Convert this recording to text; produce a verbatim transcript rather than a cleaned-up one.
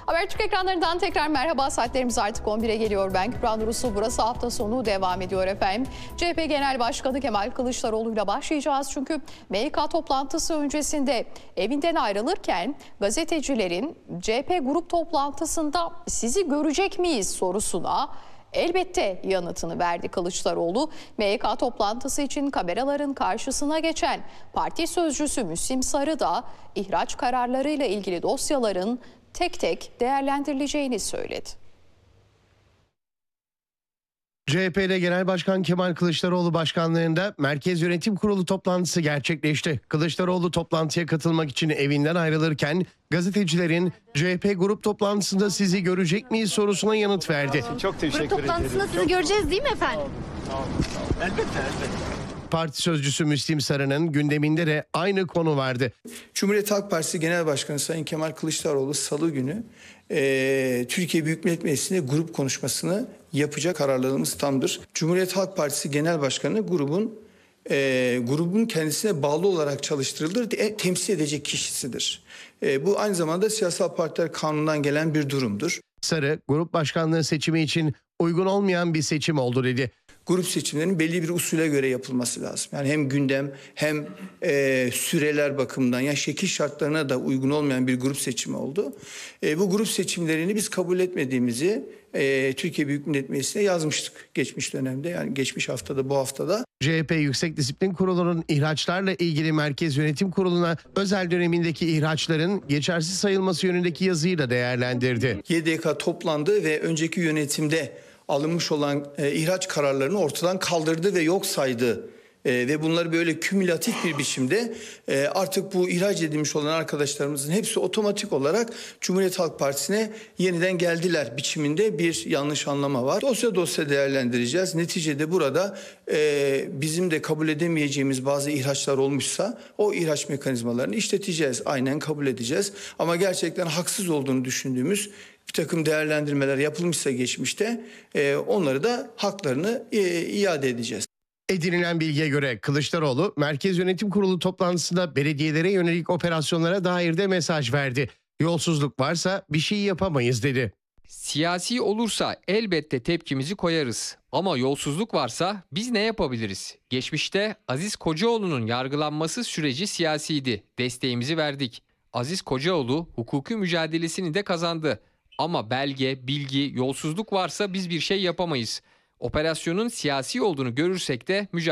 Habertürk ekranlarından tekrar merhaba. Saatlerimiz artık on bire geliyor. Ben Kübra Nur Uslu. Burası hafta sonu devam ediyor efendim. C H P Genel Başkanı Kemal Kılıçdaroğlu'yla başlayacağız. Çünkü M Y K toplantısı öncesinde evinden ayrılırken gazetecilerin C H P grup toplantısında sizi görecek miyiz sorusuna elbette yanıtını verdi Kılıçdaroğlu. M Y K toplantısı için kameraların karşısına geçen parti sözcüsü Müslim Sarı da ihraç kararlarıyla ilgili dosyaların tek tek değerlendirileceğini söyledi. C H P'de Genel Başkan Kemal Kılıçdaroğlu başkanlığında Merkez Yönetim Kurulu toplantısı gerçekleşti. Kılıçdaroğlu toplantıya katılmak için evinden ayrılırken gazetecilerin C H P grup toplantısında sizi görecek miyiz sorusuna yanıt verdi. Çok teşekkür ederim. Grup toplantısında sizi göreceğiz değil mi efendim? Tamam, tamam. Elbette, elbette. Parti sözcüsü Müslim Sarı'nın gündeminde de aynı konu vardı. Cumhuriyet Halk Partisi Genel Başkanı Sayın Kemal Kılıçdaroğlu Salı günü e, Türkiye Büyük Millet Meclisi'nde grup konuşmasını yapacak, kararlarımız tamdır. Cumhuriyet Halk Partisi Genel Başkanı grubun e, grubun kendisine bağlı olarak çalıştırılır, e, temsil edecek kişisidir. E, bu aynı zamanda Siyasal Partiler Kanunu'ndan gelen bir durumdur. Sarı, grup başkanlığı seçimi için uygun olmayan bir seçim oldu dedi. Grup seçimlerinin belli bir usule göre yapılması lazım. Yani hem gündem hem e, süreler bakımından, yani şekil şartlarına da uygun olmayan bir grup seçimi oldu. E, bu grup seçimlerini biz kabul etmediğimizi e, Türkiye Büyük Millet Meclisi'ne yazmıştık geçmiş dönemde, yani geçmiş haftada, bu haftada. C H P Yüksek Disiplin Kurulu'nun ihraçlarla ilgili Merkez Yönetim Kurulu'na özel dönemindeki ihraçların geçersiz sayılması yönündeki yazıyı da değerlendirdi. Y D K toplandı ve önceki yönetimde alınmış olan e, ihraç kararlarını ortadan kaldırdı ve yok saydı. E, ve bunları böyle kümülatif bir biçimde e, artık bu ihraç edilmiş olan arkadaşlarımızın hepsi otomatik olarak Cumhuriyet Halk Partisi'ne yeniden geldiler biçiminde bir yanlış anlama var. Dosya dosya değerlendireceğiz. Neticede burada e, bizim de kabul edemeyeceğimiz bazı ihraçlar olmuşsa o ihraç mekanizmalarını işleteceğiz. Aynen kabul edeceğiz. Ama gerçekten haksız olduğunu düşündüğümüz bir takım değerlendirmeler yapılmışsa geçmişte e, onları da haklarını e, iade edeceğiz. Edinilen bilgiye göre Kılıçdaroğlu, Merkez Yönetim Kurulu toplantısında belediyelere yönelik operasyonlara dair de mesaj verdi. Yolsuzluk varsa bir şey yapamayız dedi. Siyasi olursa elbette tepkimizi koyarız. Ama yolsuzluk varsa biz ne yapabiliriz? Geçmişte Aziz Kocaoğlu'nun yargılanması süreci siyasiydi. Desteğimizi verdik. Aziz Kocaoğlu hukuki mücadelesini de kazandı. Ama belge, bilgi, yolsuzluk varsa biz bir şey yapamayız. Operasyonun siyasi olduğunu görürsek de mücadele